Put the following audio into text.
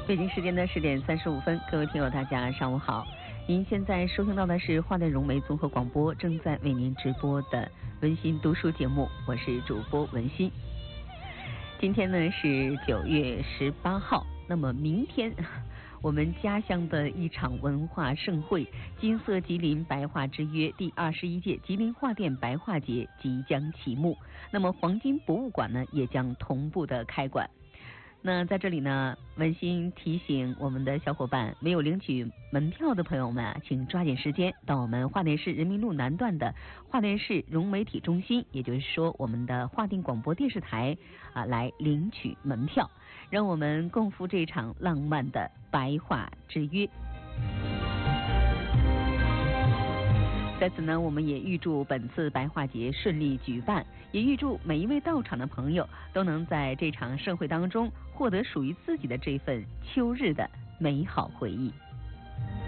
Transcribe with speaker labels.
Speaker 1: 北京时间的10:35，各位听友大家上午好。您现在收听到的是华南融媒综合广播正在为您直播的温馨读书节目，我是主播文馨。今天呢是9月18号，那么明天我们家乡的一场文化盛会——金色吉林白话之约第21届吉林话店白话节即将启幕。那么黄金博物馆呢也将同步的开馆。那在这里呢，温馨提醒我们的小伙伴，没有领取门票的朋友们啊，请抓紧时间到我们华联市人民路南段的华联市融媒体中心，也就是说我们的华定广播电视台来领取门票，让我们共赴这场浪漫的白话之约。在此呢，我们也预祝本次白话节顺利举办，也预祝每一位到场的朋友都能在这场盛会当中获得属于自己的这份秋日的美好回忆。